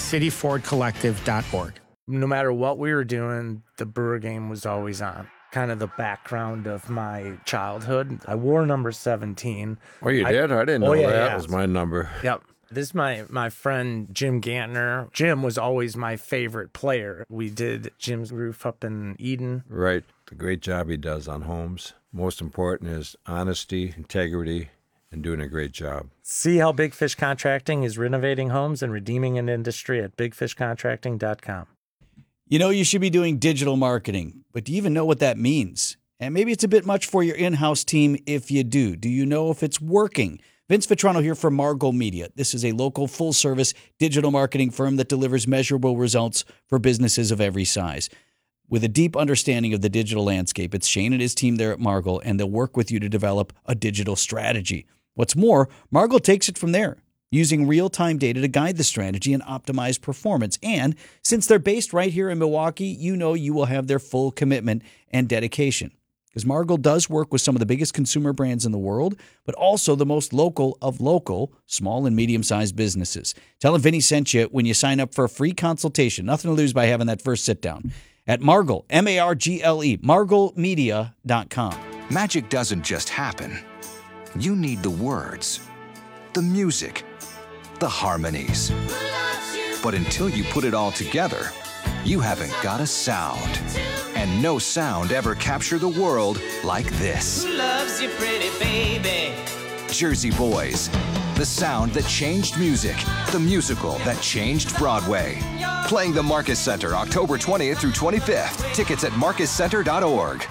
cityfordcollective.org. No matter what we were doing, the Brewer game was always on. Kind of the background of my childhood. I wore number 17. Oh, you did? I didn't know that. Yeah. That was my number. Yep. This is my friend Jim Gantner. Jim was always my favorite player. We did Jim's roof up in Eden. Right. The great job he does on homes. Most important is honesty, integrity, and doing a great job. See how Big Fish Contracting is renovating homes and redeeming an industry at bigfishcontracting.com. You know you should be doing digital marketing, but do you even know what that means? And maybe it's a bit much for your in-house team if you do. Do you know if it's working? Vince Vitrano here from Margot Media. This is a local full-service digital marketing firm that delivers measurable results for businesses of every size. With a deep understanding of the digital landscape, it's Shane and his team there at Margot, and they'll work with you to develop a digital strategy. What's more, Margot takes it from there, using real-time data to guide the strategy and optimize performance. And since they're based right here in Milwaukee, you know you will have their full commitment and dedication. Because Margot does work with some of the biggest consumer brands in the world, but also the most local of local, small and medium-sized businesses. Tell them Vinny sent you when you sign up for a free consultation. Nothing to lose by having that first sit-down. At Margle, M-A-R-G-L-E, marglemedia.com. Magic doesn't just happen. You need the words, the music, the harmonies. But until you put it all together, you haven't got a sound. And no sound ever captured the world like this. Who loves you, pretty baby? Jersey Boys. The sound that changed music. The musical that changed Broadway. Playing the Marcus Center October 20th through 25th. Tickets at marcuscenter.org.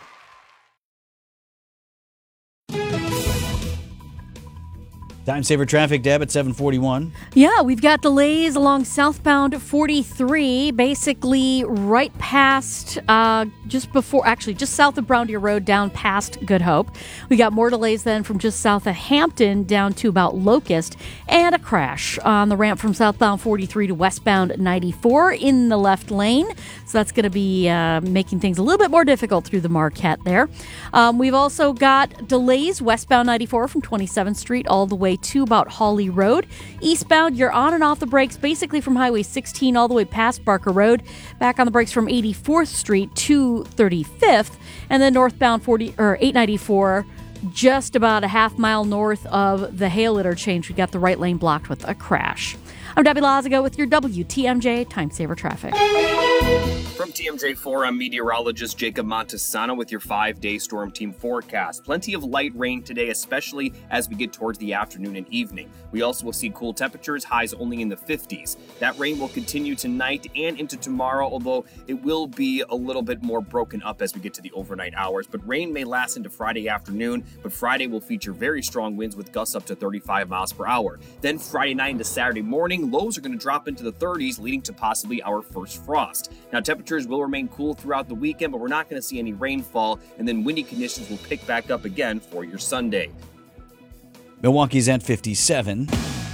Time saver traffic, Deb, at 7:41. Yeah, we've got delays along southbound 43, basically right past, just south of Brown Deer Road, down past Good Hope. We got more delays then from just south of Hampton down to about Locust, and a crash on the ramp from southbound 43 to westbound 94 in the left lane. So that's going to be making things a little bit more difficult through the Marquette there. We've also got delays westbound 94 from 27th Street all the way to about Hawley Road. Eastbound, you're on and off the brakes basically from Highway 16 all the way past Barker Road, back on the brakes from 84th Street to 35th, and then northbound 894 just about a half mile north of the Hale interchange. We got the right lane blocked with a crash. I'm Debbie Lazago with your WTMJ Time Saver Traffic. From TMJ4, I'm meteorologist Jacob Montesano with your 5-day storm team forecast. Plenty of light rain today, especially as we get towards the afternoon and evening. We also will see cool temperatures, highs only in the 50s. That rain will continue tonight and into tomorrow, although it will be a little bit more broken up as we get to the overnight hours. But rain may last into Friday afternoon, but Friday will feature very strong winds with gusts up to 35 miles per hour. Then Friday night into Saturday morning, lows are going to drop into the 30s, leading to possibly our first frost. Now, temperatures will remain cool throughout the weekend, but we're not going to see any rainfall, and then windy conditions will pick back up again for your Sunday. Milwaukee's at 57.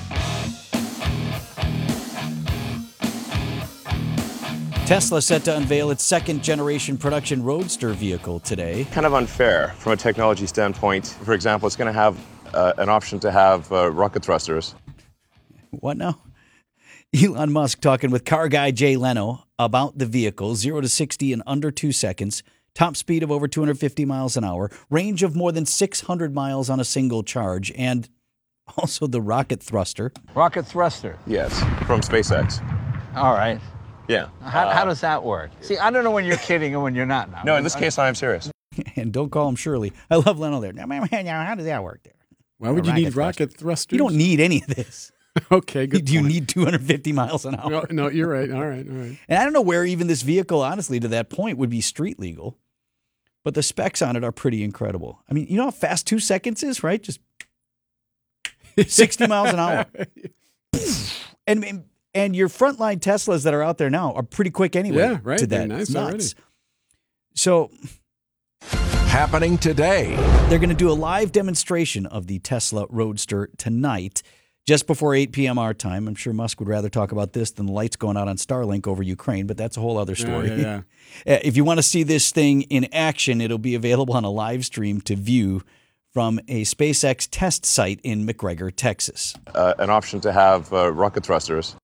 Tesla set to unveil its second-generation production Roadster vehicle today. Kind of unfair from a technology standpoint. For example, it's going to have an option to have rocket thrusters. What now? Elon Musk talking with car guy Jay Leno about the vehicle. 0 to 60 in under 2 seconds. Top speed of over 250 miles an hour. Range of more than 600 miles on a single charge. And also the rocket thruster. Rocket thruster? Yes, from SpaceX. All right. Yeah. How does that work? See, I don't know when you're kidding and when you're not now. No, in this case, I am serious. And don't call him Shirley. I love Leno there. Now, how does that work there? Why would you need rocket thrusters? You don't need any of this. Okay, good. Do you need 250 miles an hour? No, you're right. All right. And I don't know where even this vehicle, honestly, to that point, would be street legal. But the specs on it are pretty incredible. I mean, you know how fast 2 seconds is, right? Just 60 miles an hour. And your frontline Teslas that are out there now are pretty quick anyway. Yeah, right. To that. They're nice it's nuts. already. So happening today. They're going to do a live demonstration of the Tesla Roadster tonight, just before 8 p.m. our time. I'm sure Musk would rather talk about this than the lights going out on Starlink over Ukraine, but that's a whole other story. Yeah. If you want to see this thing in action, it'll be available on a live stream to view from a SpaceX test site in McGregor, Texas. An option to have rocket thrusters.